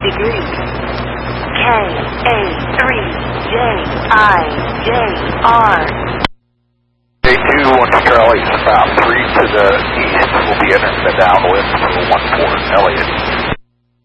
degree. KA3JIJR. J2, 1 Charlie, about 3 to the east.